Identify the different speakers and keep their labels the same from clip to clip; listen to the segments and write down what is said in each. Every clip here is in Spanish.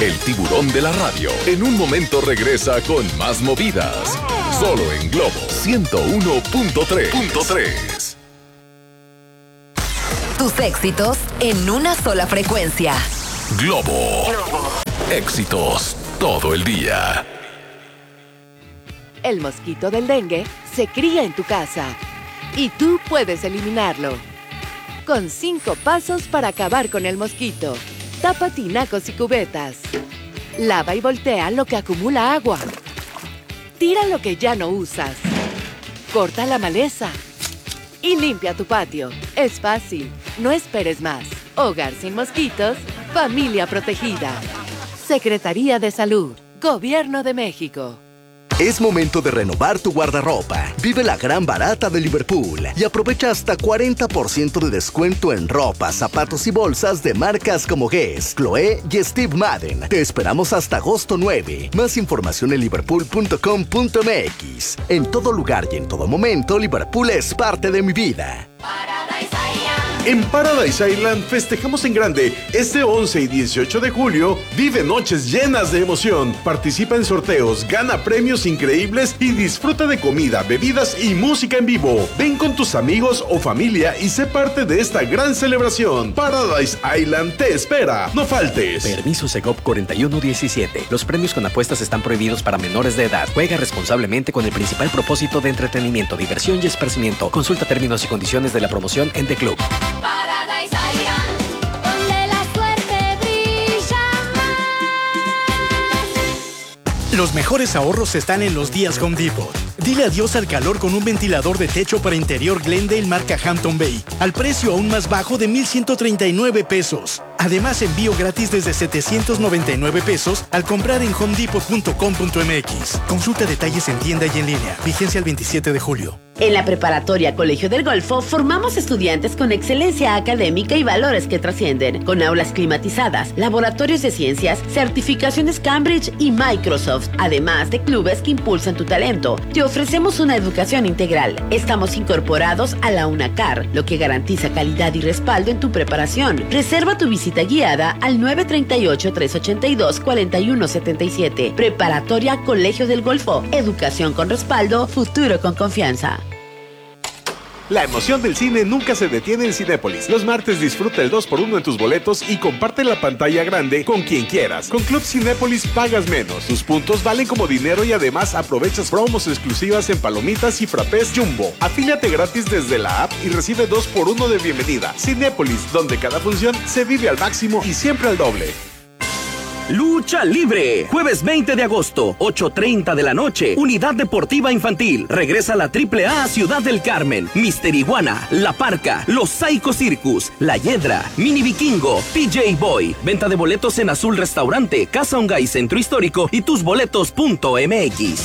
Speaker 1: El tiburón de la radio. En un momento regresa con más movidas. Solo en Globo 101.3.
Speaker 2: Tus éxitos en una sola frecuencia.
Speaker 1: Globo. Éxitos todo el día.
Speaker 3: El mosquito del dengue se cría en tu casa y tú puedes eliminarlo. Con 5 pasos para acabar con el mosquito. Tapa tinacos y cubetas. Lava y voltea lo que acumula agua. Tira lo que ya no usas. Corta la maleza. Y limpia tu patio. Es fácil. No esperes más. Hogar sin mosquitos. Familia protegida. Secretaría de Salud. Gobierno de México.
Speaker 4: Es momento de renovar tu guardarropa. Vive la gran barata de Liverpool y aprovecha hasta 40% de descuento en ropa, zapatos y bolsas de marcas como Guess, Chloé y Steve Madden. Te esperamos hasta agosto 9. Más información en liverpool.com.mx. En todo lugar y en todo momento, Liverpool es parte de mi vida.
Speaker 5: En Paradise Island festejamos en grande. Este 11 y 18 de julio, vive noches llenas de emoción. Participa en sorteos, gana premios increíbles y disfruta de comida, bebidas y música en vivo. Ven con tus amigos o familia y sé parte de esta gran celebración. Paradise Island te espera. No faltes.
Speaker 6: Permiso Segov 4117. Los premios con apuestas están prohibidos para menores de edad. Juega responsablemente con el principal propósito de entretenimiento, diversión y esparcimiento. Consulta términos y condiciones de la promoción en The Club.
Speaker 7: Paradise Island, donde la suerte brilla más.
Speaker 8: Los mejores ahorros están en los días Home Depot. Dile adiós al calor con un ventilador de techo para interior Glendale marca Hampton Bay, al precio aún más bajo de $1,139. Además, envío gratis desde $799 al comprar en homedepot.com.mx. Consulta detalles en tienda y en línea. Vigencia el 27 de julio.
Speaker 9: En la Preparatoria Colegio del Golfo formamos estudiantes con excelencia académica y valores que trascienden, con aulas climatizadas, laboratorios de ciencias, certificaciones Cambridge y Microsoft, además de clubes que impulsan tu talento. Te ofrecemos una educación integral. Estamos incorporados a la UNACAR, lo que garantiza calidad y respaldo en tu preparación. Reserva tu visita guiada al 938-382-4177. Preparatoria Colegio del Golfo. Educación con respaldo, futuro con confianza.
Speaker 5: La emoción del cine nunca se detiene en Cinépolis. Los martes disfruta el 2x1 en tus boletos y comparte la pantalla grande con quien quieras. Con Club Cinépolis pagas menos. Tus puntos valen como dinero y además aprovechas promos exclusivas en palomitas y frappés Jumbo. Afíliate gratis desde la app y recibe 2x1 de bienvenida. Cinépolis, donde cada función se vive al máximo y siempre al doble.
Speaker 10: Lucha Libre, jueves 20 de agosto, 8:30 de la noche, Unidad Deportiva Infantil. Regresa la AAA Ciudad del Carmen, Mister Iguana, La Parca, Los Psycho Circus, La Hiedra, Mini Vikingo, PJ Boy. Venta de boletos en Azul Restaurante, Casa Ongay Centro Histórico y tusboletos.mx.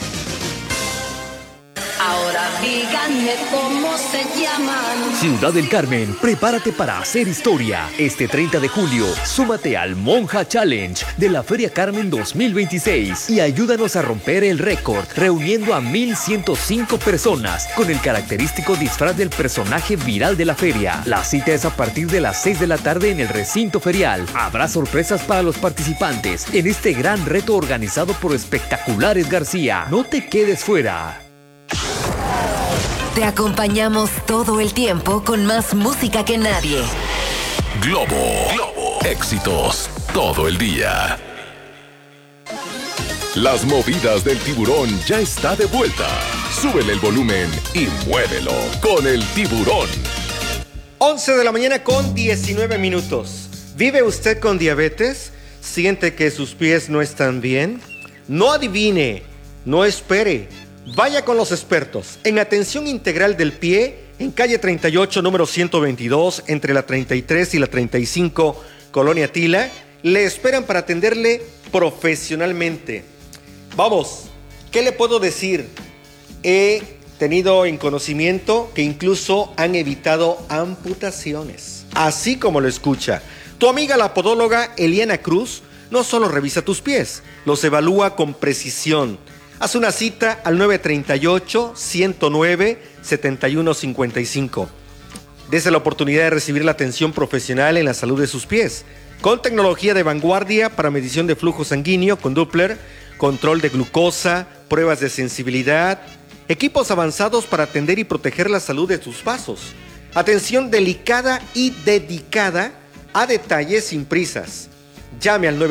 Speaker 7: Ahora díganme cómo se llaman.
Speaker 11: Ciudad del Carmen, prepárate para hacer historia. Este 30 de julio, súmate al Monja Challenge de la Feria Carmen 2026 y ayúdanos a romper el récord, reuniendo a 1,105 personas con el característico disfraz del personaje viral de la feria. La cita es a partir de las 6 de la tarde en el recinto ferial. Habrá sorpresas para los participantes en este gran reto organizado por Espectaculares García. No te quedes fuera.
Speaker 2: Te acompañamos todo el tiempo con más música que nadie.
Speaker 1: Globo. Éxitos todo el día. Las movidas del tiburón ya está de vuelta. Súbele el volumen y muévelo con el tiburón.
Speaker 12: 11 de la mañana con 19 minutos. ¿Vive usted con diabetes? ¿Siente que sus pies no están bien? No adivine, no espere. Vaya con los expertos. En Atención Integral del Pie, en calle 38, número 122, entre la 33 y la 35, Colonia Tila, le esperan para atenderle profesionalmente. Vamos, ¿qué le puedo decir? He tenido en conocimiento que incluso han evitado amputaciones. Así como lo escucha. Tu amiga la podóloga Eliana Cruz no solo revisa tus pies, los evalúa con precisión. Haz una cita al 938-109-7155. Dese la oportunidad de recibir la atención profesional en la salud de sus pies. con tecnología de vanguardia para medición de flujo sanguíneo con Doppler, control de glucosa, pruebas de sensibilidad, equipos avanzados para atender y proteger la salud de tus pasos. Atención delicada y dedicada a detalles sin prisas. Llame al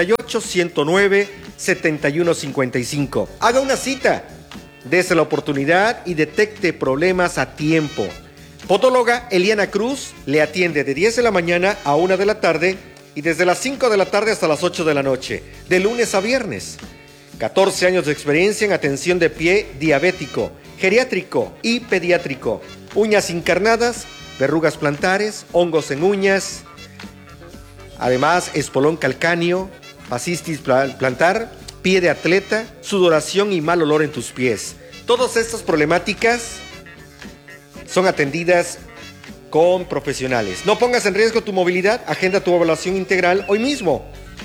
Speaker 12: 938-109-7155. Haga una cita. Dese la oportunidad y detecte problemas a tiempo. Podóloga Eliana Cruz le atiende de 10 de la mañana a 1 de la tarde y desde las 5 de la tarde hasta las 8 de la noche, de lunes a viernes. 14 años de experiencia en atención de pie diabético, geriátrico y pediátrico. Uñas encarnadas, verrugas plantares, hongos en uñas. Además, espolón calcáneo, fascitis plantar, pie de atleta, sudoración y mal olor en tus pies. Todas estas problemáticas son atendidas con profesionales. No pongas en riesgo tu movilidad. Agenda tu evaluación integral hoy mismo.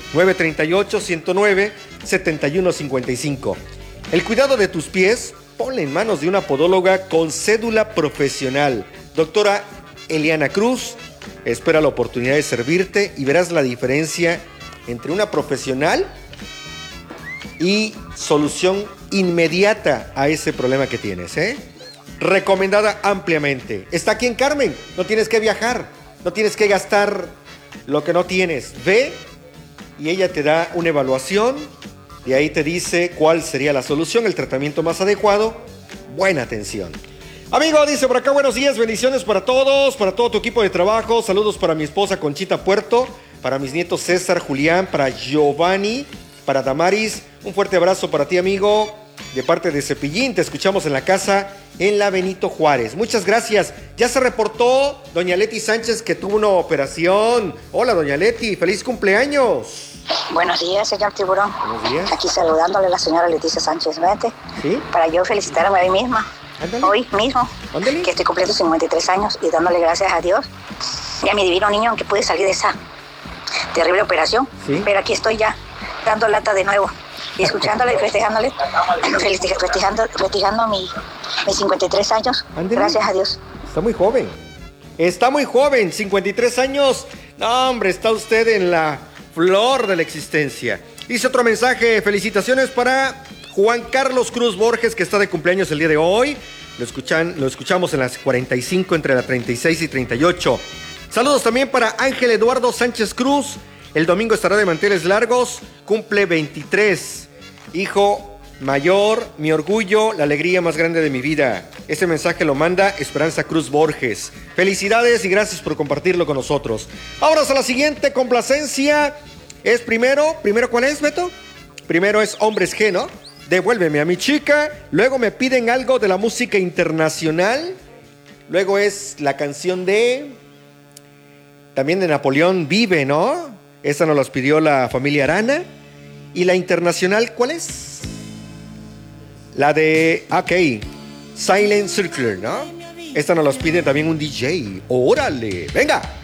Speaker 12: 938-109-7155. El cuidado de tus pies, ponle en manos de una podóloga con cédula profesional. Doctora Eliana Cruz espera la oportunidad de servirte y verás la diferencia entre una profesional y solución inmediata a ese problema que tienes, Recomendada ampliamente. Está aquí en Carmen. No tienes que viajar. No tienes que gastar lo que no tienes. Ve y ella te da una evaluación. Y ahí te dice cuál sería la solución, el tratamiento más adecuado. Buena atención. Amigo, dice por acá, buenos días, bendiciones para todos, para todo tu equipo de trabajo. Saludos para mi esposa Conchita Puerto, para mis nietos César, Julián, para Giovanni, para Damaris. Un fuerte abrazo para ti, amigo, de parte de Cepillín. Te escuchamos en la casa en la Benito Juárez. Muchas gracias. Ya se reportó doña Leti Sánchez que tuvo una operación. Hola, doña Leti, feliz cumpleaños.
Speaker 13: Buenos días, señor Tiburón.
Speaker 12: Buenos días.
Speaker 13: Aquí saludándole a la señora Leticia Sánchez Vete.
Speaker 12: ¿Sí?
Speaker 13: Para yo felicitarme a mí misma.
Speaker 12: Ándale.
Speaker 13: Hoy mismo.
Speaker 12: Ándale.
Speaker 13: Que estoy cumpliendo 53 años y dándole gracias a Dios y a mi divino niño, aunque pude salir de esa terrible operación.
Speaker 12: ¿Sí?
Speaker 13: Pero aquí estoy ya, dando lata de nuevo. Y escuchándole y festejándole, festejando mis 53 años.
Speaker 12: Ándale.
Speaker 13: Gracias a Dios.
Speaker 12: Está muy joven. Está muy joven, 53 años. No, hombre, está usted en la flor de la existencia. Dice otro mensaje, felicitaciones para Juan Carlos Cruz Borges, que está de cumpleaños el día de hoy. Lo escuchamos en las 45, entre las 36 y 38. Saludos también para Ángel Eduardo Sánchez Cruz. El domingo estará de manteles largos, cumple 23. Hijo mayor, mi orgullo, la alegría más grande de mi vida. Este mensaje lo manda Esperanza Cruz Borges. Felicidades y gracias por compartirlo con nosotros. Vámonos a la siguiente complacencia. Es primero, ¿cuál es, Beto? Primero es Hombres G, ¿no? Devuélveme a mi chica. Luego me piden algo de la música internacional. Luego es la canción también de Napoleón Vive, ¿no? Esa nos las pidió la familia Arana. Y la internacional, ¿cuál es? La de, Silent Circular, ¿no? Esta nos las pide también un DJ. ¡Órale! ¡Venga!